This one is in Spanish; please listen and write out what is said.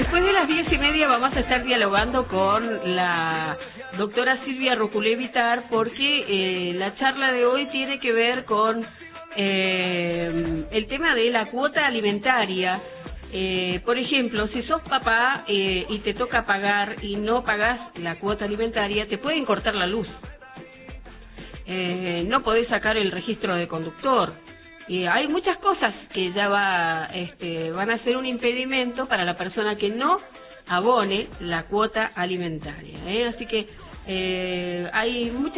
Después de las 10:30 vamos a estar dialogando con la doctora Silvia Roculé Vitar, porque la charla de hoy tiene que ver con el tema de la cuota alimentaria. Por ejemplo, si sos papá y te toca pagar y no pagás la cuota alimentaria, te pueden cortar la luz. No podés sacar el registro de conductor. Hay muchas cosas que ya van a ser un impedimento para la persona que no abone la cuota alimentaria. Así que hay muchas